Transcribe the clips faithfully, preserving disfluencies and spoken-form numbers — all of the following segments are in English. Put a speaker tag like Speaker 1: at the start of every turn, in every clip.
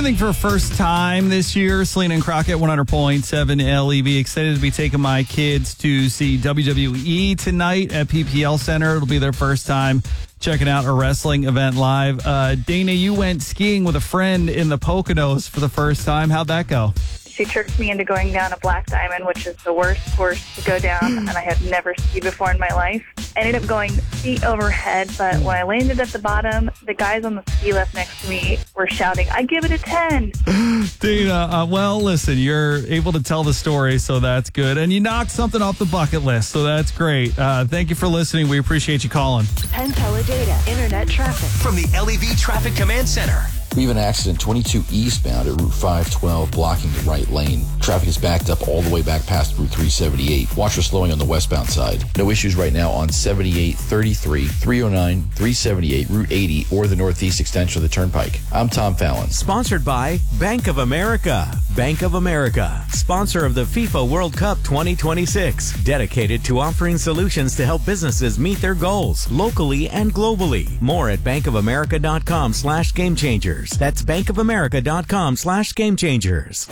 Speaker 1: anything for a first time this year? Selena and Crockett, one hundred point seven L E V. Excited to be taking my kids to see W W E tonight at P P L Center. It'll be their first time checking out a wrestling event live. Uh, Dana, you went skiing with a friend in the Poconos for the first time. How'd that go?
Speaker 2: She tricked me into going down a black diamond, which is the worst course to go down, and I had never skied before in my life. I ended up going feet overhead, but when I landed at the bottom, the guys on the ski lift next to me were shouting, I give it a ten.
Speaker 1: Dana, uh, well, listen, you're able to tell the story, so that's good. And you knocked something off the bucket list, so that's great. Uh, thank you for listening. We appreciate you calling.
Speaker 3: Penn Teledata, Internet traffic.
Speaker 4: From the L E V Traffic Command Center.
Speaker 5: We have an accident twenty-two eastbound at Route five twelve blocking the right lane. Traffic is backed up all the way back past Route three seventy-eight. Watch for slowing on the westbound side. No issues right now on seventy-eight, thirty-three, three oh nine, three seventy-eight, Route eighty, or the northeast extension of the Turnpike. I'm Tom Fallon.
Speaker 6: Sponsored by Bank of America. Bank of America, sponsor of the FIFA World Cup twenty twenty-six. Dedicated to offering solutions to help businesses meet their goals locally and globally. More at bankofamerica.com slash game changers. That's bankofamerica.com slash game changers.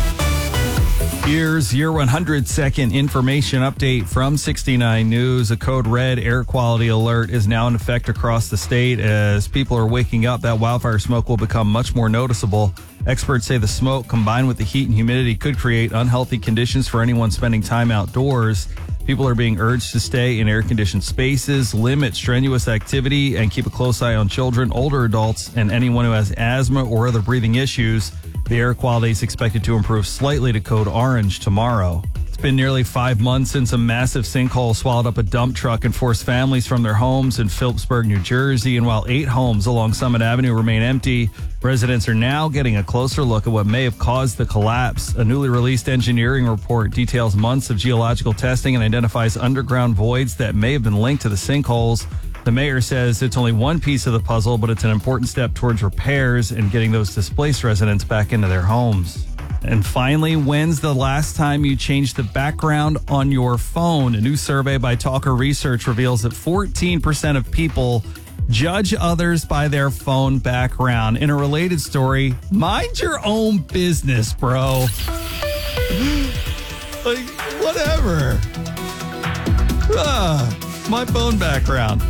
Speaker 1: Here's your one hundred second information update from sixty-nine News. A code red air quality alert is now in effect across the state. As people are waking up, that wildfire smoke will become much more noticeable. Experts say the smoke, combined with the heat and humidity, could create unhealthy conditions for anyone spending time outdoors. People are being urged to stay in air-conditioned spaces, limit strenuous activity, and keep a close eye on children, older adults, and anyone who has asthma or other breathing issues. The air quality is expected to improve slightly to code orange tomorrow. It's been nearly five months since a massive sinkhole swallowed up a dump truck and forced families from their homes in Phillipsburg, New Jersey. And while eight homes along Summit Avenue remain empty, residents are now getting a closer look at what may have caused the collapse. A newly released engineering report details months of geological testing and identifies underground voids that may have been linked to the sinkholes. The mayor says it's only one piece of the puzzle, but it's an important step towards repairs and getting those displaced residents back into their homes. And finally, when's the last time you changed the background on your phone? A new survey by Talker Research reveals that fourteen percent of people judge others by their phone background. In a related story, mind your own business, bro. Like, whatever. Ah, my phone background.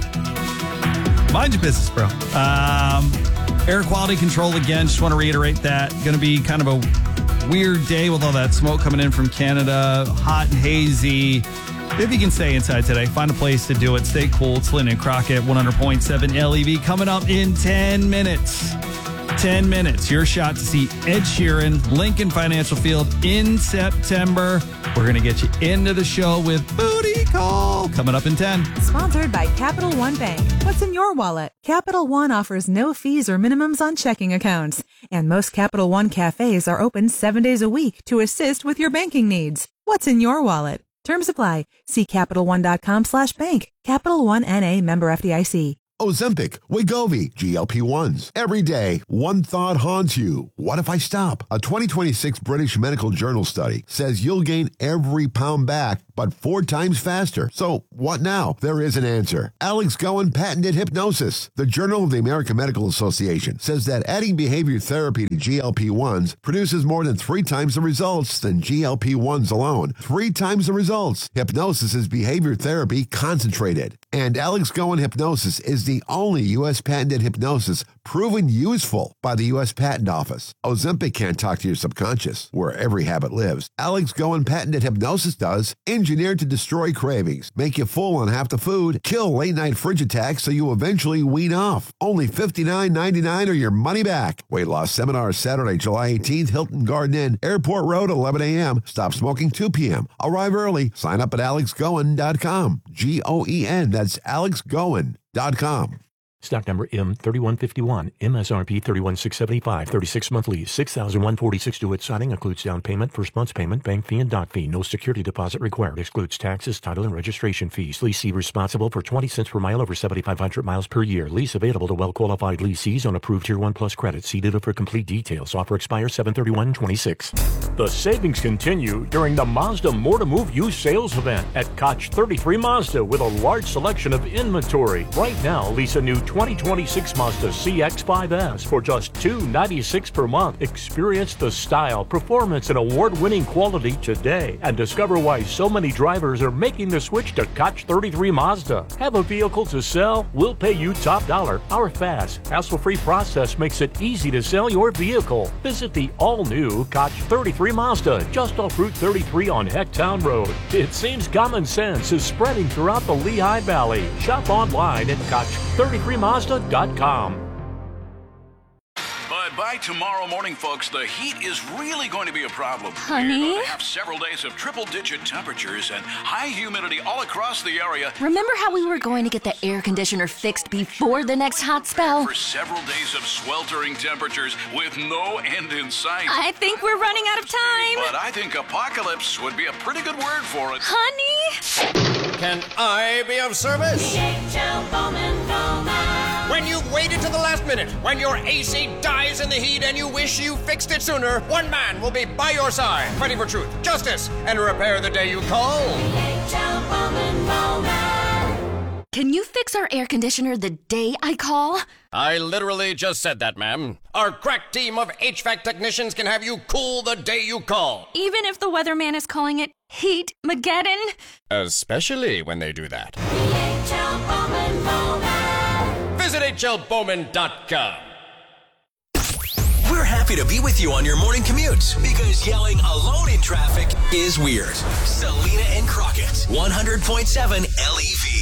Speaker 1: Mind your business, bro. Um, air quality control again. Just want to reiterate that. Going to be kind of a weird day with all that smoke coming in from Canada. Hot and hazy. If you can stay inside today, find a place to do it. Stay cool. It's Lynn and Crockett, one hundred point seven L E V. Coming up in ten minutes. ten minutes. Your shot to see Ed Sheeran, Lincoln Financial Field in September. We're going to get you into the show with Booty Call. Coming up in ten.
Speaker 7: Sponsored by Capital One Bank. What's in your wallet? Capital One offers no fees or minimums on checking accounts. And most Capital One cafes are open seven days a week to assist with your banking needs. What's in your wallet? Terms apply. See CapitalOne.com slash bank. Capital One N A member F D I C.
Speaker 8: Ozempic, Wegovy, G L P ones. Every day, one thought haunts you. What if I stop? A twenty twenty-six British Medical Journal study says you'll gain every pound back, but four times faster. So what now? There is an answer. Alex Goen patented hypnosis. The Journal of the American Medical Association says that adding behavior therapy to G L P ones produces more than three times the results than G L P ones alone. Three times the results. Hypnosis is behavior therapy concentrated. And Alex Goen Hypnosis is the only U S patented hypnosis proven useful by the U S Patent Office. Ozempic can't talk to your subconscious, where every habit lives. Alex Goen patented hypnosis does. Engineered to destroy cravings, make you full on half the food, kill late-night fridge attacks so you eventually wean off. Only fifty-nine ninety-nine or your money back. Weight loss seminar Saturday, July eighteenth, Hilton Garden Inn, Airport Road, eleven a.m. Stop smoking two p.m. Arrive early. Sign up at alex goen dot com. G O E N. That's alex goen dot com.
Speaker 9: Stock number M thirty-one fifty-one, M S R P thirty-one six seventy-five, thirty-six month lease, six thousand one hundred forty-six due at signing, includes down payment, first month's payment, bank fee, and dock fee. No security deposit required. Excludes taxes, title, and registration fees. Leasee responsible for twenty cents per mile over seventy-five hundred miles per year. Lease available to well-qualified lessees on approved Tier one Plus credit. See dealer for complete details. Offer expires seven thirty-one twenty-six.
Speaker 10: The savings continue during the Mazda More to Move used sales event at Koch thirty-three Mazda with a large selection of inventory. Right now, lease a new twenty twenty twenty-six Mazda C X five S for just two hundred ninety-six dollars per month. Experience the style, performance, and award-winning quality today and discover why so many drivers are making the switch to Koch thirty-three Mazda. Have a vehicle to sell? We'll pay you top dollar. Our fast, hassle-free process makes it easy to sell your vehicle. Visit the all-new Koch thirty-three Mazda just off Route thirty-three on Hecktown Road. It seems common sense is spreading throughout the Lehigh Valley. Shop online at Koch thirty-three Mazda dot com.
Speaker 11: But by tomorrow morning, folks, the heat is really going to be a problem.
Speaker 12: Honey?
Speaker 11: We're going to have several days of triple-digit temperatures and high humidity all across the area.
Speaker 12: Remember how we were going to get the air conditioner fixed before the next hot spell?
Speaker 11: For several days of sweltering temperatures with no end in sight.
Speaker 12: I think we're running out of time.
Speaker 11: But I think apocalypse would be a pretty good word for it.
Speaker 12: Honey?
Speaker 13: Can I be of service?
Speaker 14: D H L Bowman Bowman.
Speaker 13: When you've waited to the last minute, when your A C dies in the heat and you wish you fixed it sooner, one man will be by your side, fighting for truth, justice, and repair the day you call.
Speaker 14: D H L Bowman Bowman.
Speaker 12: Can you fix our air conditioner the day I call?
Speaker 13: I literally just said that, ma'am. Our crack team of H V A C technicians can have you cool the day you call.
Speaker 12: Even if the weatherman is calling it Heat-mageddon?
Speaker 13: Especially when they do that.
Speaker 14: D H L Bowman Bowman.
Speaker 13: Visit H L Bowman dot com.
Speaker 4: We're happy to be with you on your morning commute because yelling alone in traffic is weird. Selena and Crockett, one hundred point seven L E V.